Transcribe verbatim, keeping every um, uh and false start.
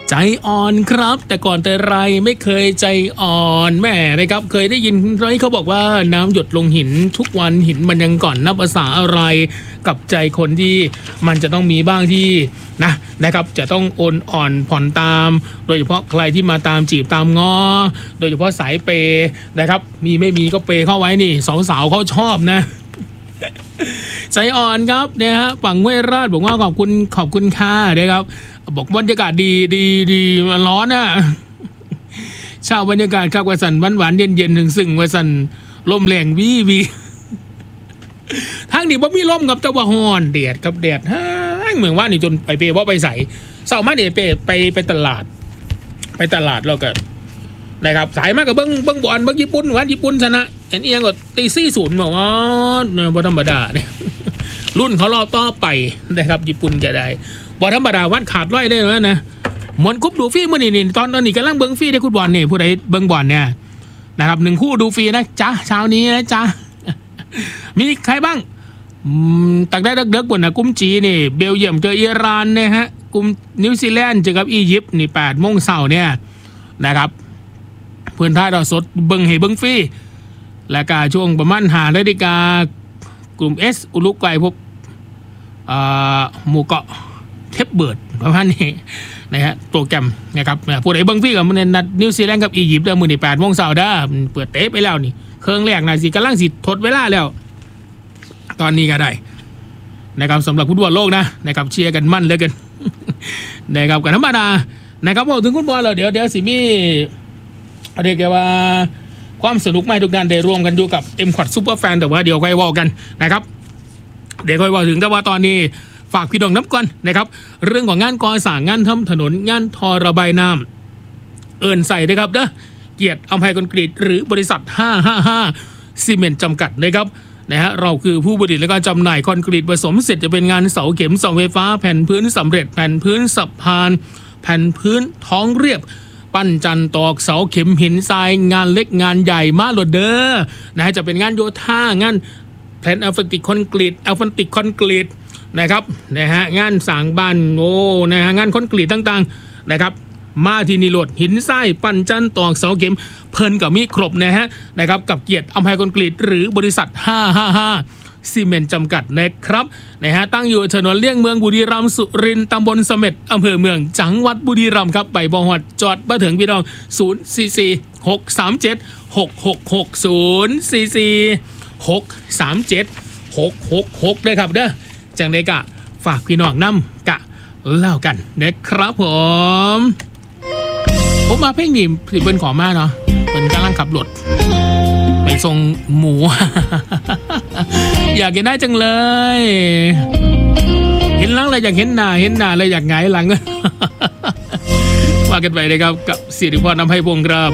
ใจอ่อนครับแต่ก่อนแต่ไรไม่เคยใจอ่อนแม่นะครับเคยได้ยินไรเขาบอกว่าน้ำหยดลงหินทุกวันหินมันยังก่อนนับภาษาอะไรกับใจคนที่มันจะต้องมีบ้างที่นะนะครับจะต้องโอนอ่อนผ่อนตามโดยเฉพาะใครที่มาตามจีบตามง้อโดยเฉพาะสายเปย์นะครับมีไม่มีก็เปย์เข้าไว้นี่สาวๆเขาชอบนะใจอ่อนครับเนี่ยฮะฝั่งห้วยราชบอกว่าขอบคุณขอบคุณค่ะนะครับบอกบรรยากาศดีดีดีมันร้อนอ่ะชาวบรรยากาศครับวันสันหวานหวานเย็นเย็นถึงซึ่งวันสันลมแรงวีวีทางนี้บ่มีลมกับตะวันฮอนแดดกับแดดฮ่าเหมือนว่านี่จนไปเปว่าไปใส่เสาร์มาเดไปไปไปตลาดไปตลาดแล้วก็นะครับสายมากกับเบิ้งเบิ้งบอลเบิ้งญี่ปุ่นวันญี่ปุ่นชนะเอ็นเอียงก็ตีซี่ศูนย์บอกว่าเนี่ยบ่ธรรมดาเนี่ยรุ่นเขารอบต่อไปนะครับญี่ปุ่นจะได้บ่ธรรมดาวัดขาดร้อยได้แล้วนะหมอนคุบดูฟรีเมื่อนี่นี่ตอนตอนนี้กำลังเบิ้งฟรีได้คุณบอลเนี่ยผู้ใดเบิ้งบอลเนี่ยนะครับหนึ่งคู่ดูฟรีนะจ๊ะเช้านี้นะจ๊ะมีใครบ้างตักได้เด็กๆบนนะกุ้มจีนี่เบลเยียมเจออิหร่านเนี่ยฮะกุ้มนิวซีแลนด์เจอกับอียิปต์นี่แปดโมงเช้าเนี่ยนะครับเพื่อนท่าเราสดเบิ้งให้เบิ้งฟรีและกาช่วงประมาณหานาฬิกากลุ่ม S อุรุกวัยพบหมู่เกาะเทปเบิร์ดประมาณนี้นะฮะโปรแกรมนะครับผู้ใดเบิ้งฟรีกับมันนัดนิวซีแลนด์กับอียิปต์เดือนมือนี่แปดโมงเช้าได้เปิดเตะไปแล้วนี่เครื่องแรกนะสิกำลังสิทดเวลาแล้วตอนนี้ก็ได้นะครับสำหรับฟุตบอลโลกนะนะครับเชียร์กันมั่นเลยกันนะครับกันธรรมดานะครับพอถึงฟุตบอลแล้วเดี๋ยวเดี๋ยวสิมีเรียกว่าความสนุกใหม่ทุกการได้รวมกันอยู่กับ M ควอด Super Fan แต่ว่าเดี๋ยวค่อยว่ากันนะครับเดี๋ยวค่อยว่าถึงแต่ว่าตอนนี้ฝากพี่ดองน้ำก่อนนะครับเรื่องของงานก่อสร้างงานทำถนนงานท่อระบายน้ำเอินใส่นะครับเด้อเกียรติอภัยคอนกรีตหรือบริษัทห้าห้าห้าซีเมนต์จำกัดนะครับนะฮะเราคือผู้ผลิตและก็จำหน่ายคอนกรีตผสมเสร็จจะเป็นงานเสาเข็มเสาไฟฟ้าแผ่นพื้นสำเร็จแผ่นพื้นสะพานแผ่นพื้นท้องเรียบปั้นจันตอกเสาเข็มหินทรายงานเล็กงานใหญ่มาโหลดเด้อนะฮะจะเป็นงานโยธางานแผ่นอัลฟันติกคอนกรีตอัลฟันติกคอนกรีตนะครับนะฮะงานสร้างบ้านโอ้นะฮะงานคอนกรีตต่างๆนะครับมาที่นี่โหลดหินทรายปั้นจันตอกเสาเข็มเพลินกับมีครบนะฮะนะครับกับเกียรติอภัยคอนกรีตหรือบริษัทห้าห้าห้าซีเมนต์จำกัดนะครับนะฮะตั้งอยู่ถนนเลี่ยงเมืองบุรีรัมย์สุรินทร์ตำบลเสม็ดอำเภอเมืองจังหวัดบุรีรัมย์ครับไปบ่ฮอดจอดมาถึงพี่น้องศูนย์ สี่ สี่ หก สาม เจ็ด หก หก หก ศูนย์ สี่ สี่ หก สาม เจ็ด หก หก หกด้วยครับเด้อจังได๋กะฝากพี่น้องนำกะเล่ากันนะครับผมผมมาเพ่งนี่สิเปิ้นขอมาเนาะเปิ้นกำลังขับรถไปส่งหมู อยากกินได้จังเลยเห็นหลังเลยอยากเห็นหน้าเห็นหน้าเลยอยากหงายหลัง ว่ากันไปเลยครับกับสิริพรอำไพพงศ์ครับ